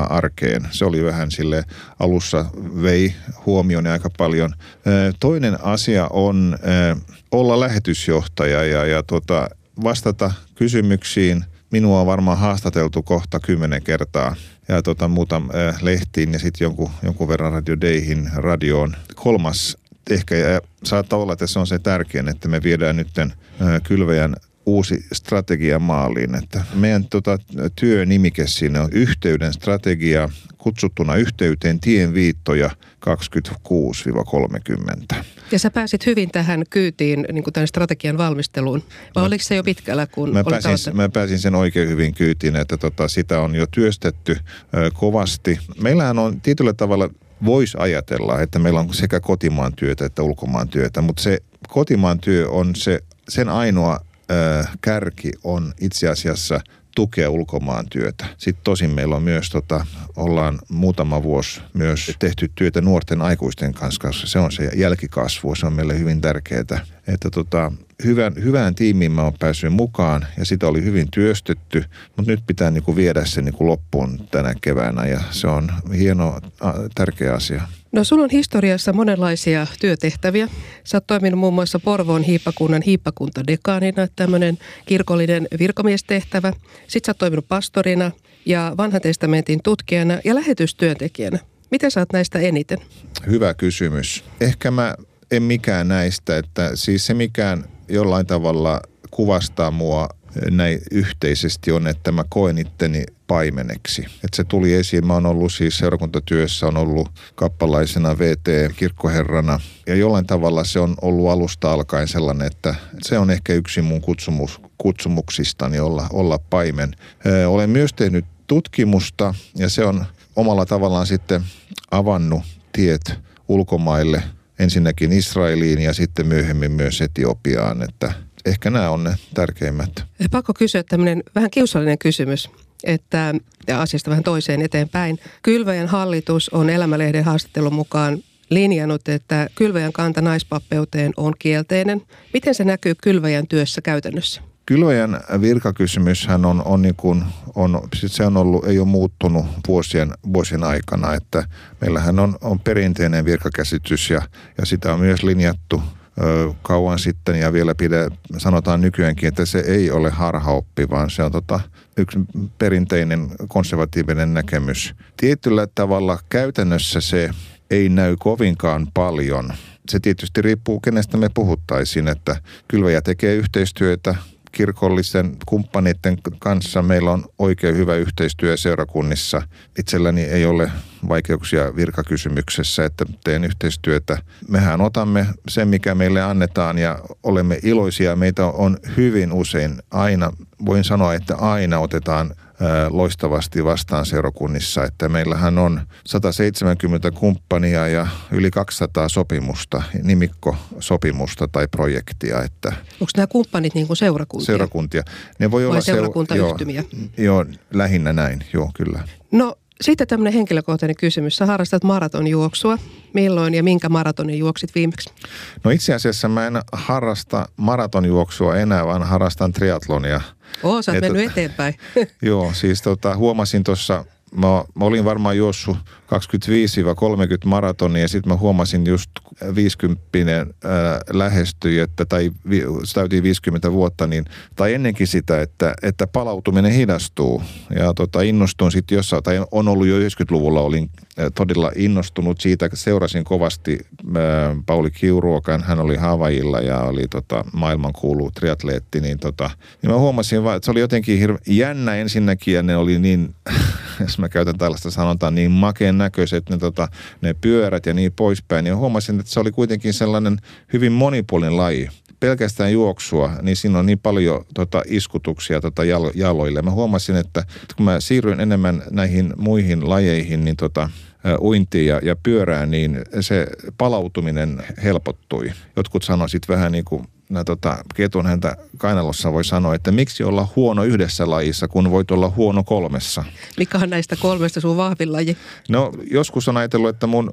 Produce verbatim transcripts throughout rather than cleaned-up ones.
arkeen. Se oli vähän sille alussa vei huomioni aika paljon. Toinen asia on olla lähetysjohtaja ja, ja tota, vastata kysymyksiin. Minua on varmaan haastateltu kohta kymmenen kertaa ja tota, muuta äh, lehtiin ja sitten jonkun, jonkun verran Radio Dayhin radioon. Kolmas ehkä, ja saattaa olla, että se on se tärkein, että me viedään nyt äh, Kylväjän uusi strategia maaliin. Että meidän tota, työnimike siinä on yhteyden strategia, kutsuttuna yhteyteen tienviittoja kaksikymmentäkuusi kolmekymmentä. Ja sä pääsit hyvin tähän kyytiin, niin kuin tämän strategian valmisteluun. Vai mä, oliko se jo pitkällä, kun mä olit pääsin, aloittanut? Mä pääsin sen oikein hyvin kyytiin, että tota, sitä on jo työstetty ö, kovasti. Meillähän on tietyllä tavalla, voisi ajatella, että meillä on sekä kotimaan työtä että ulkomaan työtä, mutta se kotimaan työ on se, sen ainoa ö, kärki on itse asiassa tukea ulkomaan työtä. Sitten tosin meillä on myös, tota, ollaan muutama vuosi myös tehty työtä nuorten aikuisten kanssa, koska se on se jälkikasvu, se on meille hyvin tärkeää. Että tota, hyvän, hyvään tiimiin mä oon päässyt mukaan ja sitä oli hyvin työstetty, mutta nyt pitää niinku viedä se niinku loppuun tänä keväänä ja se on hieno, tärkeä asia. No sulla on historiassa monenlaisia työtehtäviä. Sä oot toiminut muun muassa Porvoon hiippakunnan hiippakuntadekaanina, tämmöinen kirkollinen virkamiestehtävä. Sitten sä oot toiminut pastorina ja vanhan testamentin tutkijana ja lähetystyöntekijänä. Miten sä oot näistä eniten? Hyvä kysymys. Ehkä mä en mikään näistä, että siis se mikään jollain tavalla kuvastaa mua näin yhteisesti on, että mä koen itteni paimeneksi. Että se tuli esiin. Mä oon ollut siis seurakuntatyössä, on ollut kappalaisena V T-kirkkoherrana. Ja jollain tavalla se on ollut alusta alkaen sellainen, että se on ehkä yksi mun kutsumus, kutsumuksistani olla, olla paimen. Ö, olen myös tehnyt tutkimusta ja se on omalla tavallaan sitten avannut tiet ulkomaille. Ensinnäkin Israeliin ja sitten myöhemmin myös Etiopiaan, että ehkä nämä on ne tärkeimmät. Pakko kysyä tämmöinen vähän kiusallinen kysymys, että ja asiasta vähän toiseen eteenpäin. Kylväjän hallitus on Elämälehden haastattelun mukaan linjannut, että Kylväjän kanta naispappeuteen on kielteinen. Miten se näkyy Kylväjän työssä käytännössä? Kylväjän virkakysymyshän on, on, niin kuin, on se on ollut, ei ole muuttunut vuosien, vuosien aikana, että meillähän on, on perinteinen virkakäsitys ja, ja sitä on myös linjattu ö, kauan sitten ja vielä pide, sanotaan nykyäänkin, että se ei ole harhaoppi, vaan se on tota, yksi perinteinen konservatiivinen näkemys. Tietyllä tavalla käytännössä se ei näy kovinkaan paljon. Se tietysti riippuu, kenestä me puhuttaisiin, että Kylväjä tekee yhteistyötä kirkollisen kumppaneiden kanssa. Meillä on oikein hyvä yhteistyö seurakunnissa. Itselläni ei ole vaikeuksia virkakysymyksessä, että teen yhteistyötä. Mehän otamme sen, mikä meille annetaan ja olemme iloisia. Meitä on hyvin usein aina, voin sanoa, että aina otetaan loistavasti vastaan seurakunnissa, että meillähän on sata seitsemänkymmentä kumppania ja yli kaksisataa sopimusta, nimikkosopimusta tai projektia. Että onko nämä kumppanit niin kuin seurakuntia? Seurakuntia. Ne voi vai olla seurakuntayhtymiä? Joo, joo, lähinnä näin, joo kyllä. No sitten tämmöinen henkilökohtainen kysymys. Sä harrastat maratonjuoksua. Milloin ja minkä maratonin juoksit viimeksi? No itse asiassa mä en harrasta maratonjuoksua enää, vaan harrastan triathlonia. Oo, sä oot mennyt eteenpäin. Joo, siis tota, huomasin tuossa, mä, mä olin varmaan juossut kaksikymmentäviisi kolmekymmentä maratonia ja sitten mä huomasin just viisikymppinen ää, lähestyi, että, tai vi, täytiin viisikymmentä vuotta, niin, tai ennenkin sitä, että, että palautuminen hidastuu. Ja tota, innostuin sitten jossain, tai on ollut jo yhdeksänkymmentäluvulla, olin ää, todella innostunut siitä, seurasin kovasti ää, Pauli Kiuruokan, hän oli Havaijilla ja oli tota, maailmankuulu triatleetti, niin, tota, niin mä huomasin vaan, että se oli jotenkin hirve, jännä ensinnäkin ja ne oli niin, jos mä käytän tällaista sanontaa, niin makeen näköiset ne, tota, ne pyörät ja niin poispäin. Ja huomasin, että se oli kuitenkin sellainen hyvin monipuolinen laji. Pelkästään juoksua, niin siinä on niin paljon tota, iskutuksia tota, jalo, jaloille. Mä huomasin, että kun mä siirryin enemmän näihin muihin lajeihin, niin tota, uintiin ja, ja pyörään, niin se palautuminen helpottui. Jotkut sanoisit vähän niin kuin No, tota, ketun häntä kainalossa voi sanoa, että miksi olla huono yhdessä lajissa, kun voit olla huono kolmessa. Mikä on näistä kolmesta sun vahvin laji? No joskus on ajatellut, että mun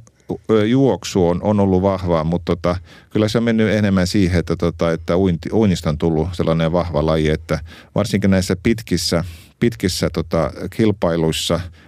juoksu on, on ollut vahvaa, mutta tota, kyllä se on mennyt enemmän siihen, että, tota, että uinti, uinnista on tullut sellainen vahva laji, että varsinkin näissä pitkissä, pitkissä tota, kilpailuissa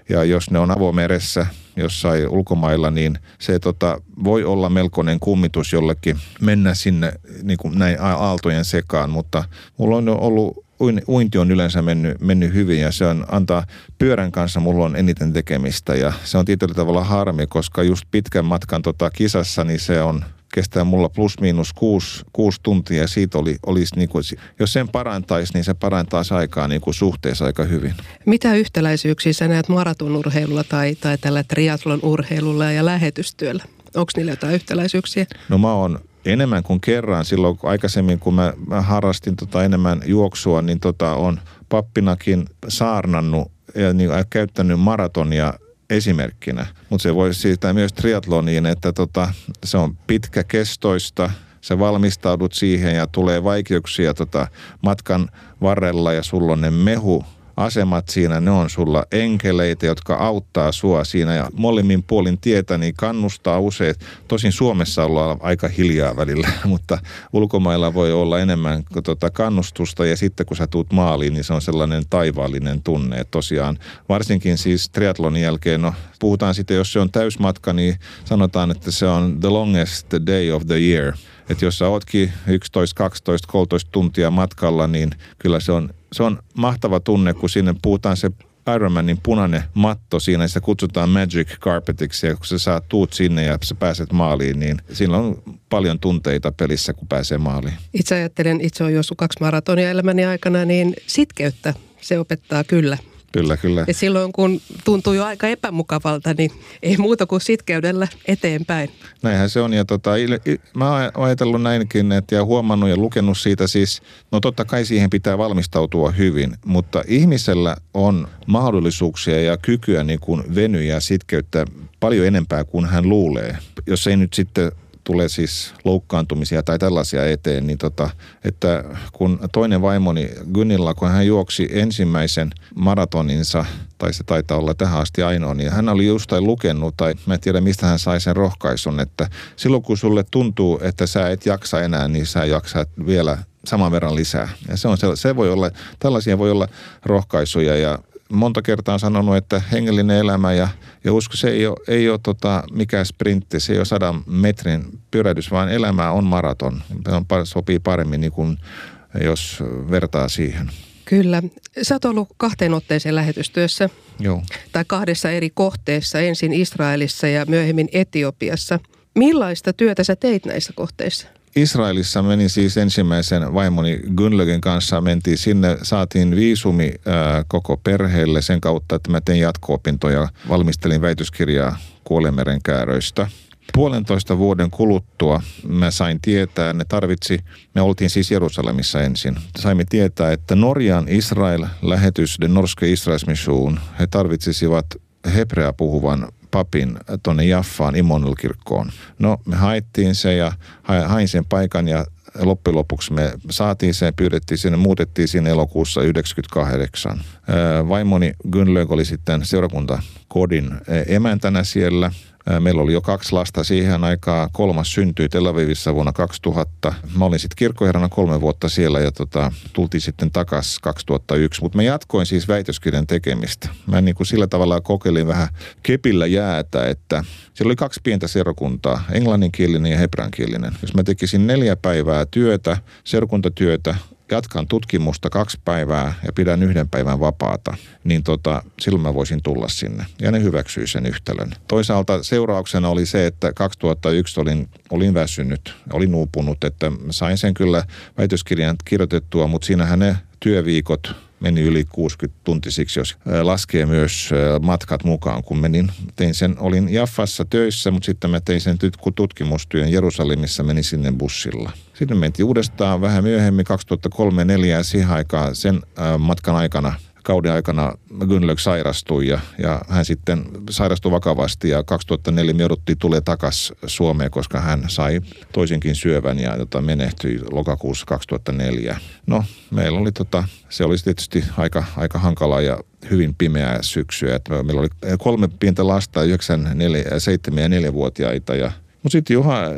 Ja jos ne on avomeressä jossain ulkomailla, niin se tota, voi olla melkoinen kummitus jollekin mennä sinne niin kuin näin aaltojen sekaan, mutta mulla on ollut, uinti on yleensä mennyt, mennyt hyvin ja se on antaa pyörän kanssa mulla on eniten tekemistä ja se on tietyllä tavalla harmi, koska just pitkän matkan tota kisassa, niin se on kestää mulla plus miinus kuusi, kuusi tuntia ja siitä oli, olisi niin kuin, jos sen parantaisi, niin se parantaisi aikaa niin kuin suhteessa aika hyvin. Mitä yhtäläisyyksiä sä näet maratonurheilulla tai, tai tällä triathlon urheilulla ja lähetystyöllä? Onko niillä jotain yhtäläisyyksiä? No mä oon enemmän kuin kerran silloin aikaisemmin, kun mä, mä harrastin tota enemmän juoksua, niin tota on pappinakin saarnannut ja niin, käyttänyt maratonia esimerkkinä, mutta se voi siirtää myös triathloniin, että tota, se on pitkäkestoista, sä valmistaudut siihen ja tulee vaikeuksia tota, matkan varrella ja sulla on ne mehuasemat siinä, ne on sulla enkeleitä, jotka auttaa sua siinä ja molemmin puolin tietä niin kannustaa usein. Tosin Suomessa ollaan aika hiljaa välillä, mutta ulkomailla voi olla enemmän tota, kannustusta ja sitten kun sä tuut maaliin, niin se on sellainen taivaallinen tunne. Et tosiaan varsinkin siis triathlonin jälkeen, no puhutaan sitten, jos se on täysmatka, niin sanotaan, että se on the longest day of the year. Että jos sä ootkin yksitoista, kaksitoista, kolmetoista tuntia matkalla, niin kyllä se on, se on mahtava tunne, kun sinne puhutaan se Ironmanin punainen matto siinä, se kutsutaan Magic Carpetiksi, ja kun sä saat tuut sinne ja sä pääset maaliin, niin siinä on paljon tunteita pelissä, kun pääsee maaliin. Itse ajattelen, itse olen juossut kaksi maratonia elämäni aikana, niin sitkeyttä se opettaa kyllä. Kyllä, kyllä. Ja silloin, kun tuntuu jo aika epämukavalta, niin ei muuta kuin sitkeydellä eteenpäin. Näinhän se on. Ja tota, mä oon ajatellut näinkin, että ja huomannut ja lukenut siitä siis, no totta kai siihen pitää valmistautua hyvin, mutta ihmisellä on mahdollisuuksia ja kykyä niin kuin venyä ja sitkeyttä paljon enempää kuin hän luulee. Jos ei nyt sitten tulee siis loukkaantumisia tai tällaisia eteen, niin tota, että kun toinen vaimoni Gunilla, kun hän juoksi ensimmäisen maratoninsa, tai se taitaa olla tähän asti ainoa, niin hän oli jostain lukenut, tai mä en tiedä mistä hän sai sen rohkaisun, että silloin kun sulle tuntuu, että sä et jaksa enää, niin sä jaksat vielä saman verran lisää. Ja se, on, se voi olla, tällaisia voi olla rohkaisuja ja monta kertaa on sanonut, että hengellinen elämä ja, ja usko, se ei ole, ei ole tota, mikään sprintti, se ei ole sadan metrin pyörähdys, vaan elämä on maraton. Se sopii paremmin, niin kuin, jos vertaa siihen. Kyllä. Sä oot ollut kahteen otteeseen lähetystyössä. Joo. Tai kahdessa eri kohteessa, ensin Israelissa ja myöhemmin Etiopiassa. Millaista työtä sä teit näissä kohteissa? Israelissa menin siis ensimmäisen vaimoni Gunlögen kanssa, mentiin sinne, saatiin viisumi ää, koko perheelle sen kautta, että mä tein jatko-opintoja, valmistelin väitöskirjaa Kuolemenmeren kääröistä. Puolentoista vuoden kuluttua mä sain tietää, ne tarvitsi, me oltiin siis Jerusalemissa ensin, saimme tietää, että Norjan Israel-lähetys, den norske Israelsmission, he tarvitsisivat hebrea puhuvan papin tuonne Jaffaan Immanuel-kirkkoon. No me haettiin se ja hain sen paikan ja loppujen lopuksi me saatiin sen, pyydettiin sinne, muutettiin sinne elokuussa yhdeksänkymmentäkahdeksan. Vaimoni Gunlög oli sitten seurakuntakodin emäntänä siellä. Meillä oli jo kaksi lasta siihen aikaan. Kolmas syntyi Tel Avivissa vuonna kaksituhatta. Mä olin sitten kirkkoherrana kolme vuotta siellä ja tota, tultiin sitten takaisin kaksituhattayksi. Mutta mä jatkoin siis väitöskirjan tekemistä. Mä niin kuin sillä tavalla kokeilin vähän kepillä jäätä, että siellä oli kaksi pientä seurakuntaa, englanninkielinen ja hebreankielinen. Jos mä tekisin neljä päivää työtä, seurakuntatyötä, jatkan tutkimusta kaksi päivää ja pidän yhden päivän vapaata, niin tota, silloin mä voisin tulla sinne. Ja ne hyväksyi sen yhtälön. Toisaalta seurauksena oli se, että kaksituhattayksi olin, olin väsynyt, olin uupunut, että sain sen kyllä väitöskirjan kirjoitettua, mutta siinähän ne työviikot meni yli kuusikymmentä tuntisiksi, jos laskee myös matkat mukaan, kun menin. Tein sen, olin Jaffassa töissä, mutta sitten mä tein sen tutkimustyön Jerusalemissa, menin sinne bussilla. Sitten mentiin uudestaan vähän myöhemmin, kaksituhattakolme neljä siihen aikaan, sen matkan aikana, kauden aikana Gunlög sairastui ja, ja hän sitten sairastui vakavasti ja kaksituhattaneljä me jouduttiin tulee takaisin Suomeen, koska hän sai toisenkin syövän ja jota menehtyi lokakuussa kaksituhattaneljä. No, meillä oli tota, se oli tietysti aika, aika hankalaa ja hyvin pimeää syksyä. Että meillä oli kolme pientä lasta, yhdeksän, neljä, seitsemän ja neljävuotiaita ja mutta sitten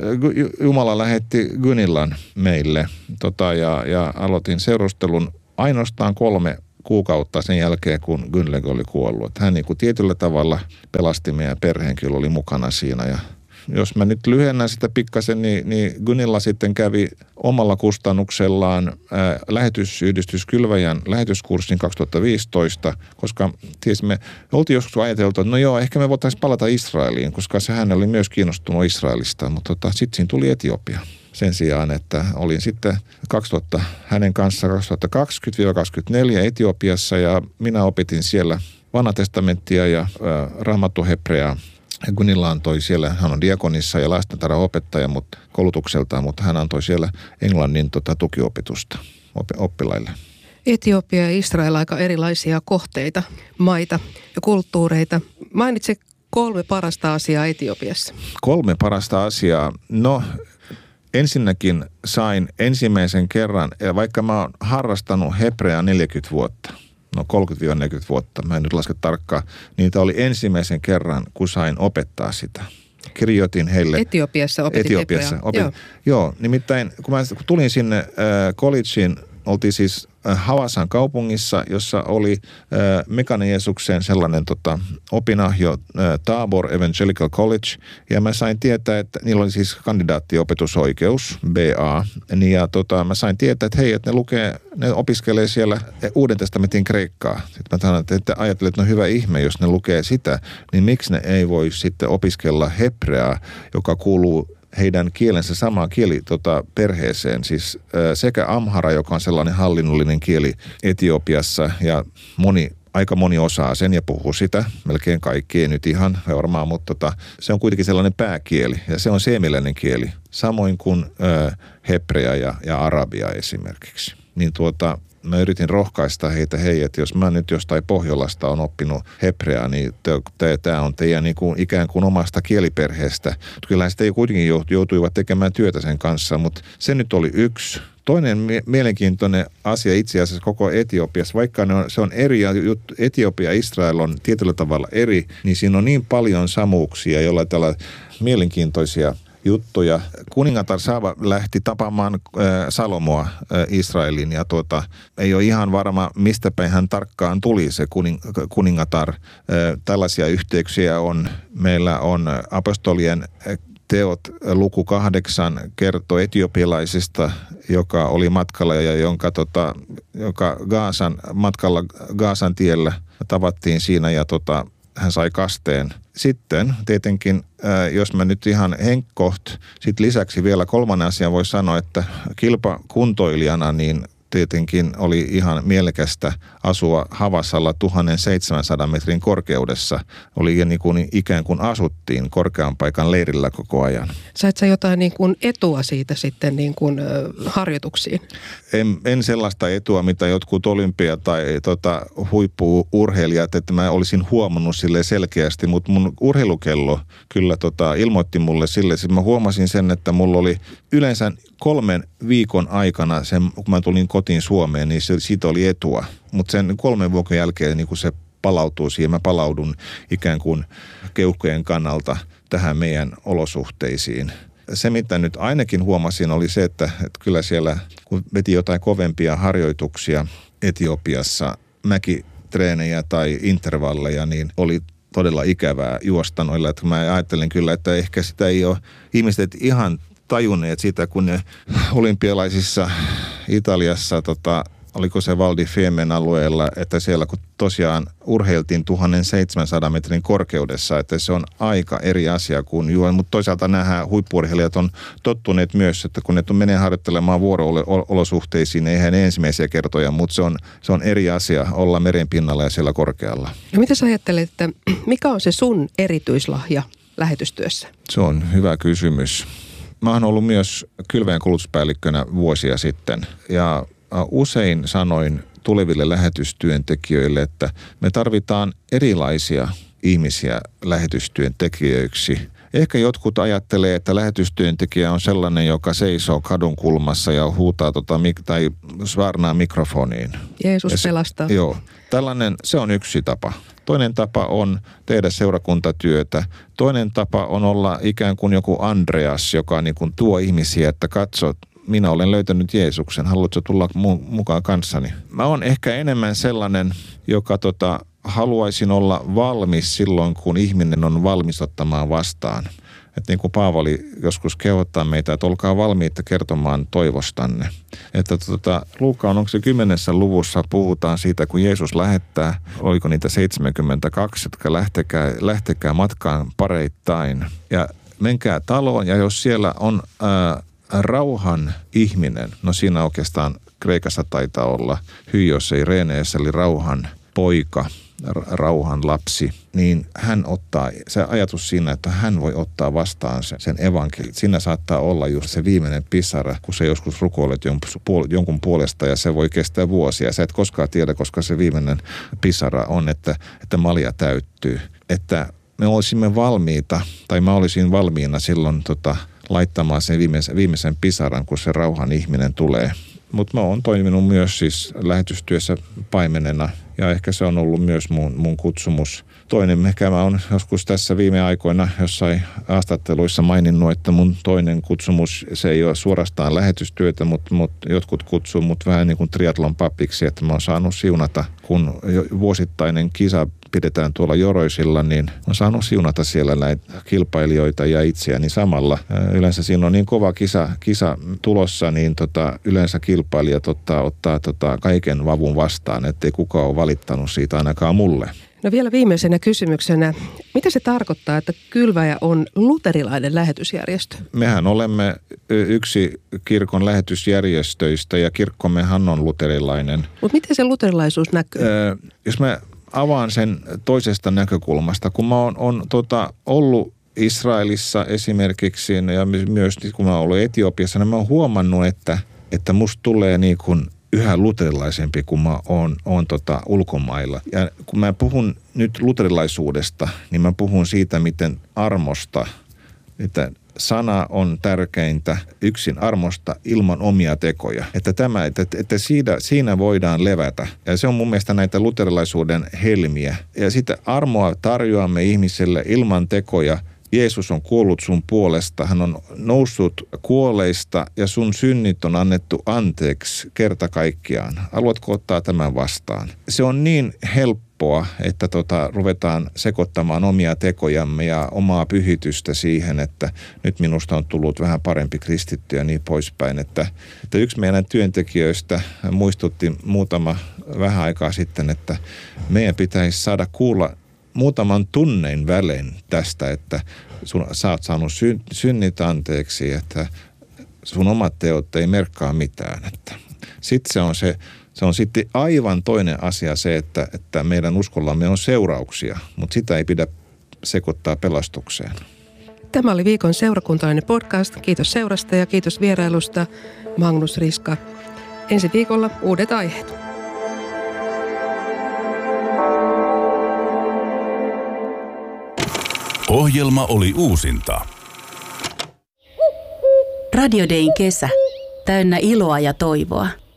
Jumala lähetti Gunillan meille tota, ja, ja aloitin seurustelun ainoastaan kolme kuukautta sen jälkeen, kun Gunnlaug oli kuollut. Hän niin kuin tietyllä tavalla pelasti meidän perheen, kyllä oli mukana siinä. Ja jos mä nyt lyhennän sitä pikkasen, niin, niin Gunilla sitten kävi omalla kustannuksellaan ää, lähetysyhdistys Kylväjän lähetyskurssin kaksituhattaviisitoista, koska tiesimme, oltiin joskus ajateltu, että no joo, ehkä me voitaisiin palata Israeliin, koska se hän oli myös kiinnostunut Israelista, mutta tota, sitten siinä tuli Etiopia. Sen sijaan, että olin sitten kaksituhatta hänen kanssaan kaksituhattakaksikymmentä kaksikymmentäneljä Etiopiassa ja minä opetin siellä Vanha testamenttia ja ää, Raamattu hebreaa. Gunilla antoi siellä, hän on diakonissa ja lastentarhaopettaja mutta koulutukseltaan, mutta hän antoi siellä englannin tota, tukiopetusta oppilaille. Etiopia ja Israel aika erilaisia kohteita, maita ja kulttuureita. Mainitse kolme parasta asiaa Etiopiassa. Kolme parasta asiaa. No ensinnäkin sain ensimmäisen kerran, vaikka mä oon harrastanut hebreaa neljäkymmentä vuotta. No kolmekymmentä neljäkymmentä vuotta, mä en nyt laske tarkkaan. Niitä oli ensimmäisen kerran, kun sain opettaa sitä. Kirjoitin heille. Etiopiassa opetit Etiopiassa opet... Joo. Joo, nimittäin kun mä tulin sinne äh, collegeen, oltiin siis äh, Havasan kaupungissa, jossa oli äh, Mekane Jeesuksen sellainen tota, opinahjo äh, Tabor Evangelical College. Ja mä sain tietää, että niillä oli siis kandidaattiopetusoikeus, B A. Ja tota, mä sain tietää, että hei, että ne lukee, ne opiskelee siellä Uuden testamentin kreikkaa. Sitten mä sanoin, että ajattelin, että no hyvä ihme, jos ne lukee sitä, niin miksi ne ei voi sitten opiskella hebreaa, joka kuuluu heidän kielensä samaan kieli tota, perheeseen, siis ä, sekä amhara, joka on sellainen hallinnollinen kieli Etiopiassa ja moni, aika moni osaa sen ja puhuu sitä, melkein kaikki, ei nyt ihan varmaan, mutta tota, se on kuitenkin sellainen pääkieli ja se on seemiläinen kieli, samoin kuin ä, hebrea ja, ja arabia esimerkiksi. Niin tuota, mä yritin rohkaista heitä, hei, että jos mä nyt jostain Pohjolasta on oppinut hebreaa, niin tämä on teidän niin kuin, ikään kuin omasta kieliperheestä. Kyllähän sitä kuitenkin joutuivat tekemään työtä sen kanssa, mutta se nyt oli yksi. Toinen mie- mielenkiintoinen asia itse asiassa koko Etiopiassa, vaikka ne on, se on eri juttu, Etiopia ja Israel on tietyllä tavalla eri, niin siinä on niin paljon samuuksia, joilla tällä mielenkiintoisia juttuja. Kuningatar Saba lähti tapaamaan äh, Salomoa äh, Israelin ja tuota, ei ole ihan varma, mistä päin hän tarkkaan tuli se kuning, kuningatar. Äh, tällaisia yhteyksiä on. Meillä on apostolien teot luku kahdeksan kertoo etiopialaisesta, joka oli matkalla ja jonka, tota, joka Gaasan, matkalla Gaasan tiellä tavattiin siinä ja tota, hän sai kasteen. Sitten tietenkin, jos mä nyt ihan henkkoht, sitten lisäksi vielä kolmannen asian voi sanoa, että kilpakuntoilijana niin tietenkin oli ihan mielekästä asua Havasalla tuhatseitsemänsadan metrin korkeudessa. Oli niin kuin ikään kuin asuttiin korkean paikan leirillä koko ajan. Sait sä jotain niin kuin etua siitä sitten niin kuin, äh, harjoituksiin? En, en sellaista etua, mitä jotkut olympia- tai tota, huippu-urheilijat, että mä olisin huomannut sille selkeästi, mutta mun urheilukello kyllä tota, ilmoitti mulle sille, että mä huomasin sen, että mulla oli yleensä kolmen viikon aikana, sen, kun mä tulin kotiin Suomeen, niin se, siitä oli etua. Mutta sen kolmen vuoden jälkeen niin kun se palautuu siihen, mä palaudun ikään kuin keuhkojen kannalta tähän meidän olosuhteisiin. Se, mitä nyt ainakin huomasin, oli se, että, että kyllä siellä, kun veti jotain kovempia harjoituksia Etiopiassa, mäkitreenejä tai intervalleja, niin oli todella ikävää juosta noilla. Että mä ajattelin kyllä, että ehkä sitä ei ole ihmiset ihan tajunneet sitä, kun ne olympialaisissa Italiassa, tota, oliko se Val di Fiemen alueella, että siellä kun tosiaan urheiltiin tuhatseitsemänsadan metrin korkeudessa, että se on aika eri asia kuin juo, mutta toisaalta nämä huippu-urheilijat on tottuneet myös, että kun ne menee harjoittelemaan vuoro-olosuhteisiin, niin eihän ne ensimmäisiä kertoja, mutta se on, se on eri asia olla meren pinnalla ja siellä korkealla. No mitä sä ajattelet, että mikä on se sun erityislahja lähetystyössä? Se on hyvä kysymys. Mä oon ollut myös Kylväjän koulutuspäällikkönä vuosia sitten ja usein sanoin tuleville lähetystyöntekijöille, että me tarvitaan erilaisia ihmisiä lähetystyöntekijöiksi. Ehkä jotkut ajattelee, että lähetystyöntekijä on sellainen, joka seisoo kadun kulmassa ja huutaa tota, tai svarnaa mikrofoniin. Jeesus se, pelastaa. Joo. Tällainen, se on yksi tapa. Toinen tapa on tehdä seurakuntatyötä. Toinen tapa on olla ikään kuin joku Andreas, joka niin kuin tuo ihmisiä, että katsot, minä olen löytänyt Jeesuksen, haluatko tulla mu- mukaan kanssani? Mä oon ehkä enemmän sellainen, joka tota, haluaisin olla valmis silloin, kun ihminen on valmis ottamaan vastaan. Että niin kuin Paavali joskus kehottaa meitä, että olkaa valmiita kertomaan toivostanne. Että tota, Luukkaan onko se kymmenessä luvussa puhutaan siitä, kun Jeesus lähettää, oliko niitä seitsemänkymmentäkaksi, jotka lähtekää, lähtekää matkaan pareittain. Ja menkää taloon ja jos siellä on ää, rauhan ihminen, no siinä oikeastaan Kreikassa taitaa olla hyios ei Reneessä, eli rauhan poika, rauhan lapsi, niin hän ottaa, se ajatus siinä, että hän voi ottaa vastaan sen, sen evankeliin. Siinä saattaa olla just se viimeinen pisara, kun sä joskus rukoilet jonkun puolesta ja se voi kestää vuosia. Sä et koskaan tiedä, koska se viimeinen pisara on, että, että malja täyttyy. Että me olisimme valmiita, tai mä olisin valmiina silloin tota, laittamaan sen viimeisen, viimeisen pisaran, kun se rauhan ihminen tulee. Mutta mä oon toiminut myös siis lähetystyössä paimenena ja ehkä se on ollut myös mun, mun kutsumus. Toinen, ehkä mä oon joskus tässä viime aikoina jossain haastatteluissa maininnut, että mun toinen kutsumus, se ei ole suorastaan lähetystyötä, mutta, mutta jotkut kutsuu mut vähän niin kuin triathlon papiksi, että mä oon saanut siunata, kun vuosittainen kisa pidetään tuolla Joroisilla, niin on saanut siunata siellä näitä kilpailijoita ja itseäni samalla. Yleensä siinä on niin kova kisa, kisa tulossa, niin tota, yleensä kilpailijat ottaa, ottaa tota kaiken vavun vastaan, ettei kukaan ole valittanut siitä ainakaan mulle. No vielä viimeisenä kysymyksenä, mitä se tarkoittaa, että Kylväjä on luterilainen lähetysjärjestö? Mehän olemme yksi kirkon lähetysjärjestöistä ja kirkkommehan on luterilainen. Mutta miten se luterilaisuus näkyy? Öö, jos mä avaan sen toisesta näkökulmasta, kun mä oon, on, tota, ollut Israelissa esimerkiksi ja myös kun mä oon ollut Etiopiassa, niin mä oon huomannut, että, että musta tulee niin kuin yhä luterilaisempi, kun mä oon, oon tota ulkomailla. Ja kun mä puhun nyt luterilaisuudesta, niin mä puhun siitä, miten armosta, että sana on tärkeintä yksin armosta ilman omia tekoja. Että, tämä, että, että siinä, siinä voidaan levätä. Ja se on mun mielestä näitä luterilaisuuden helmiä. Ja sitä armoa tarjoamme ihmiselle ilman tekoja. Jeesus on kuollut sun puolesta, hän on noussut kuolleista ja sun synnit on annettu anteeksi kerta kaikkiaan. Haluatko ottaa tämän vastaan? Se on niin helppoa, että tota, ruvetaan sekoittamaan omia tekojamme ja omaa pyhitystä siihen, että nyt minusta on tullut vähän parempi kristitty ja niin poispäin. Että, että yksi meidän työntekijöistä muistutti muutama vähän aikaa sitten, että meidän pitäisi saada kuulla muutaman tunnin välein tästä, että sun, sä oot saanut syn, synnit anteeksi, että sun omat teot ei merkkaa mitään. Sitten se on se, se on sitten aivan toinen asia se, että, että meidän uskollamme on seurauksia, mutta sitä ei pidä sekoittaa pelastukseen. Tämä oli viikon seurakuntalainen podcast. Kiitos seurasta ja kiitos vierailusta, Magnus Riska. Ensi viikolla uudet aiheet. Ohjelma oli uusinta. Radio Dayn kesä. Täynnä iloa ja toivoa.